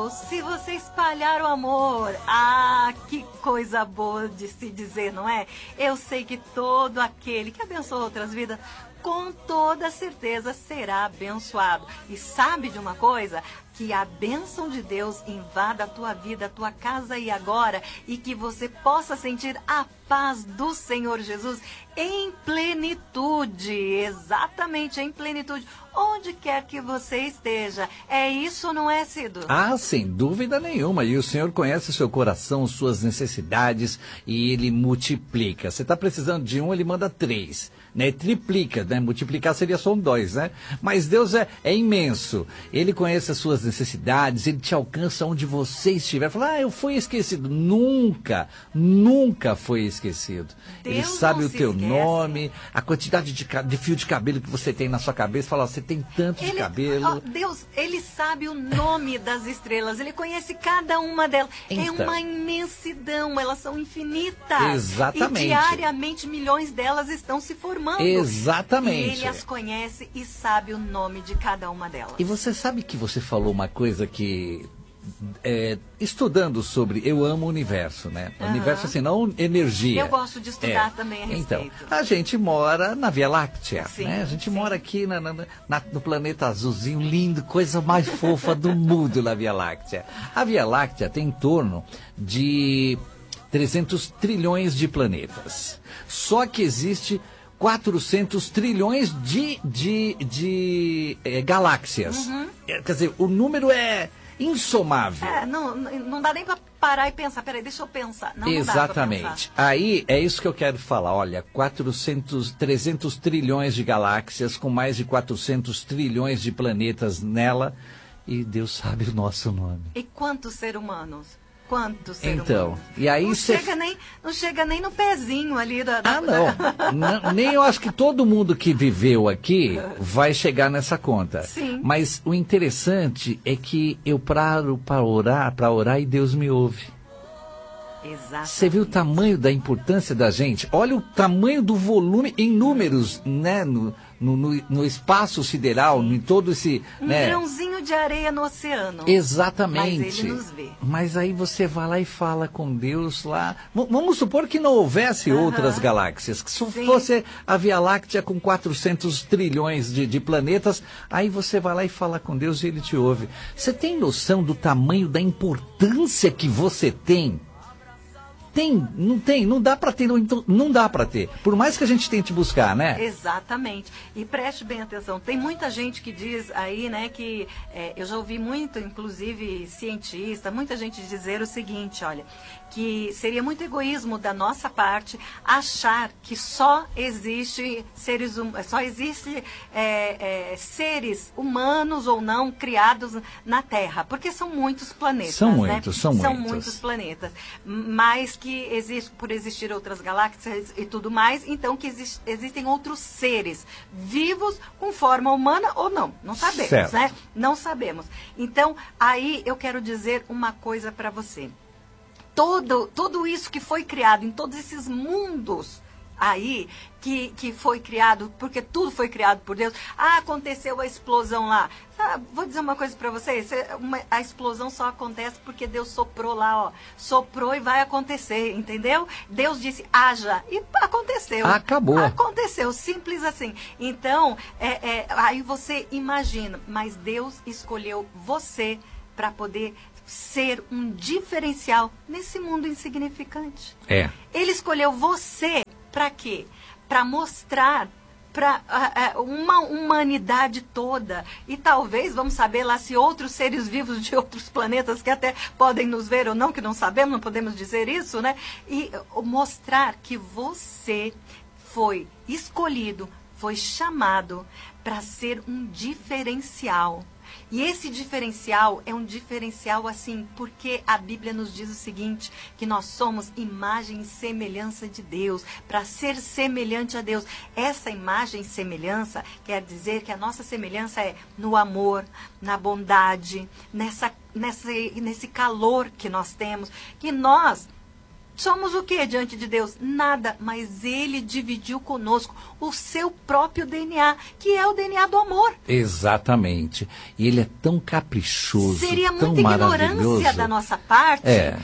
Deus, se você espalhar o amor, ah, que coisa boa de se dizer, não é? Eu sei que todo aquele que abençoa outras vidas, com toda certeza será abençoado. E sabe de uma coisa? Que a bênção de Deus invada a tua vida, a tua casa e agora, e que você possa sentir a paz do Senhor Jesus em plenitude, exatamente em plenitude, onde quer que você esteja. É isso, não é, Cido? Ah, sem dúvida nenhuma. E o Senhor conhece o seu coração, suas necessidades, e Ele multiplica. Você está precisando de um, Ele manda 3. Né? Triplica, né? Multiplicar seria só 2, né? Mas Deus é imenso. Ele conhece as suas necessidades, Ele te alcança onde você estiver. Fala, eu fui esquecido. Nunca, nunca foi esquecido. Deus Ele sabe o teu esquece. Nome, a quantidade de fio de cabelo que você tem na sua cabeça. Fala, você tem tanto de cabelo. Deus, Ele sabe o nome das estrelas, Ele conhece cada uma delas. Então. É uma imensidão, elas são infinitas. Exatamente. E diariamente milhões delas estão se formando. Exatamente. E Ele as conhece e sabe o nome de cada uma delas. E você sabe que você falou uma coisa que... estudando sobre Eu Amo o Universo, né? Universo assim, não energia. Eu gosto de estudar também a respeito. Então, a gente mora na Via Láctea, Sim, né? A gente sim. mora aqui no planeta azulzinho, lindo, coisa mais fofa do mundo na Via Láctea. A Via Láctea tem em torno de 300 trilhões de planetas. Só que existe 400 trilhões de galáxias. Quer dizer, o número é insomável. Não dá nem para parar e pensar. Peraí, deixa eu pensar. Não, Exatamente. Não dá pra pensar. Aí é isso que eu quero falar. Olha, 300 trilhões de galáxias com mais de 400 trilhões de planetas nela. E Deus sabe o nosso nome. E quantos seres humanos? Quantos seres Então, humanos? e aí não você... não chega nem no pezinho ali da... Não. Nem eu acho que todo mundo que viveu aqui vai chegar nessa conta. Sim. Mas o interessante é que eu paro para orar e Deus me ouve. Exatamente. Você viu o tamanho da importância da gente? Olha o tamanho do volume em números, né? No espaço sideral, em todo esse... Um grãozinho de areia no oceano. Exatamente. Mas Ele nos vê. Mas aí você vai lá e fala com Deus lá. Vamos supor que não houvesse outras galáxias, que só fosse a Via Láctea com 400 trilhões de planetas, aí você vai lá e fala com Deus e Ele te ouve. Você tem noção do tamanho da importância que você tem? Não dá para ter, não dá para ter. Por mais que a gente tente buscar, né? Exatamente. E preste bem atenção, tem muita gente que diz aí, né, que eu já ouvi muito, inclusive cientista, muita gente dizer o seguinte, olha, que seria muito egoísmo da nossa parte achar que só existe seres humanos ou não criados na Terra, porque são muitos planetas, São né? muitos. São muitos planetas, mas que por existir outras galáxias e tudo mais, então que existem outros seres vivos com forma humana ou não sabemos, certo, né? Não sabemos. Então, aí eu quero dizer uma coisa para você. Tudo isso que foi criado em todos esses mundos aí, que foi criado, porque tudo foi criado por Deus. Aconteceu a explosão lá. Vou dizer uma coisa para vocês, a explosão só acontece porque Deus soprou lá, ó. Soprou e vai acontecer, entendeu? Deus disse, haja, e aconteceu. Acabou. Aconteceu, simples assim. Então, aí você imagina, mas Deus escolheu você para poder ser um diferencial nesse mundo insignificante. Ele escolheu você para quê? Para mostrar para uma humanidade toda. E talvez, vamos saber lá se outros seres vivos de outros planetas que até podem nos ver ou não, que não sabemos, não podemos dizer isso, né? E mostrar que você foi escolhido, foi chamado para ser um diferencial. E esse diferencial é um diferencial assim, porque a Bíblia nos diz o seguinte, que nós somos imagem e semelhança de Deus, para ser semelhante a Deus. Essa imagem e semelhança quer dizer que a nossa semelhança é no amor, na bondade, nesse calor que nós temos, que nós somos o que diante de Deus? Nada, mas Ele dividiu conosco o seu próprio DNA, que é o DNA do amor. Exatamente. E Ele é tão caprichoso, seria tão muita maravilhoso. Ignorância da nossa parte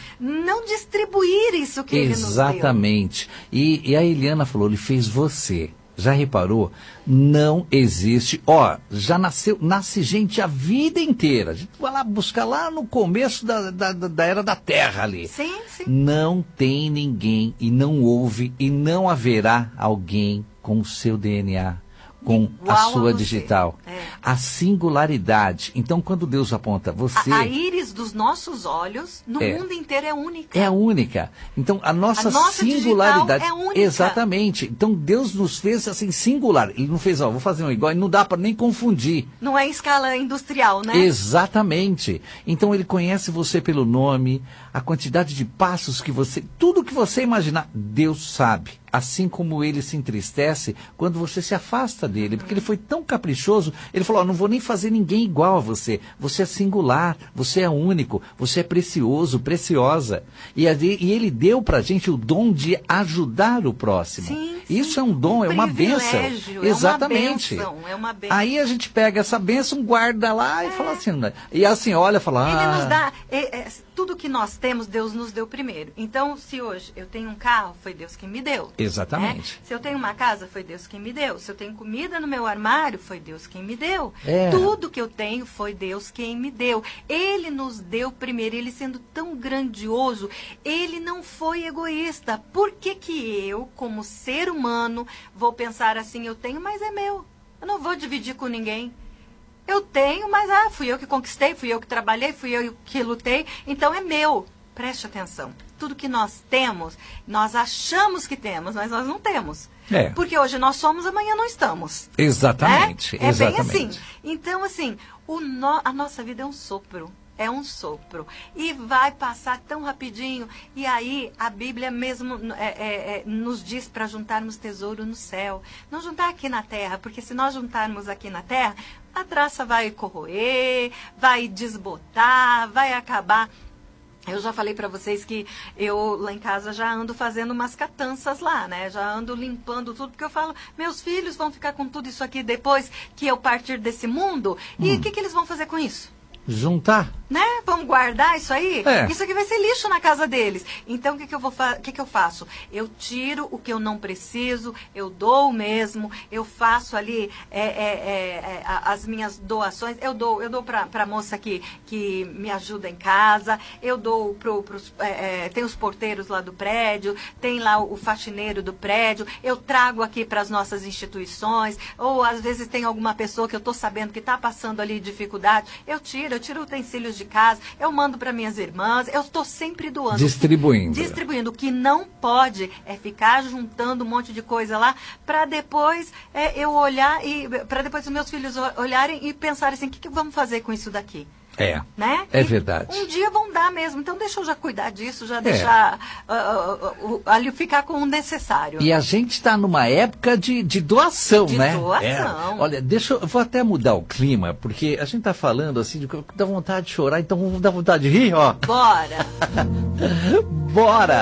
não distribuir isso que Ele nos deu. Exatamente. E a Eliana falou, Ele fez você. Já reparou? Não existe. Já nasce gente a vida inteira. A gente vai lá buscar lá no começo da era da Terra ali. Sim, sim. Não tem ninguém e não houve e não haverá alguém com o seu DNA, com a sua digital. A singularidade. Então, quando Deus aponta você... A íris dos nossos olhos, no mundo inteiro, é única. É única. Então, a nossa singularidade... é única. Exatamente. Então, Deus nos fez assim, singular. Ele não fez, vou fazer um igual, e não dá para nem confundir. Não é em escala industrial, né? Exatamente. Então, Ele conhece você pelo nome, a quantidade de passos que você... Tudo que você imaginar, Deus sabe. Assim como Ele se entristece quando você se afasta dele. Porque Ele foi tão caprichoso, Ele falou, não vou nem fazer ninguém igual a você. Você é singular, você é único, você é precioso, preciosa. E Ele deu pra gente o dom de ajudar o próximo. Sim, isso é um dom, é uma bênção. Exatamente. É uma bênção. Aí a gente pega essa bênção, guarda lá e fala assim... E assim, olha, fala... Ele nos dá... tudo que nós temos, Deus nos deu primeiro. Então, se hoje eu tenho um carro, foi Deus quem me deu. Exatamente. Se eu tenho uma casa, foi Deus quem me deu. Se eu tenho comida no meu armário, foi Deus quem me deu. Tudo que eu tenho foi Deus quem me deu. Ele nos deu primeiro. Ele sendo tão grandioso, Ele não foi egoísta. Por que que eu, como ser humano, vou pensar assim, eu tenho, mas é meu. Eu não vou dividir com ninguém. Eu tenho, mas fui eu que conquistei, fui eu que trabalhei, fui eu que lutei, então é meu. Preste atenção. Tudo que nós temos, nós achamos que temos, mas nós não temos. Porque hoje nós somos, amanhã não estamos. Exatamente. É bem assim. Então, assim, a nossa vida é um sopro. É um sopro. E vai passar tão rapidinho. E aí, a Bíblia mesmo nos diz para juntarmos tesouro no céu. Não juntar aqui na terra, porque se nós juntarmos aqui na terra, a traça vai corroer, vai desbotar, vai acabar. Eu já falei para vocês que eu lá em casa já ando fazendo umas catanças lá, né? Já ando limpando tudo, porque eu falo, meus filhos vão ficar com tudo isso aqui depois que eu partir desse mundo. E o que eles vão fazer com isso? Juntar. Né? Vamos guardar isso aí? Isso aqui vai ser lixo na casa deles. Então, o que eu faço? Eu tiro o que eu não preciso, eu dou mesmo, eu faço ali as minhas doações, eu dou para a moça que me ajuda em casa, eu dou tem os porteiros lá do prédio, tem lá o faxineiro do prédio, eu trago aqui para as nossas instituições, ou às vezes tem alguma pessoa que eu estou sabendo que está passando ali dificuldade, eu tiro utensílios de casa, eu mando para minhas irmãs, eu estou sempre doando. Distribuindo. O que não pode é ficar juntando um monte de coisa lá para depois eu olhar e para depois os meus filhos olharem e pensarem assim, o que vamos fazer com isso daqui? Né? É verdade. Um dia vão dar mesmo. Então deixa eu já cuidar disso, já deixar ali ficar com o necessário. E a gente está numa época de doação, né? De doação. Olha, eu vou até mudar o clima, porque a gente está falando assim, dá vontade de chorar, então vamos dar vontade de rir, ó. Bora! Bora!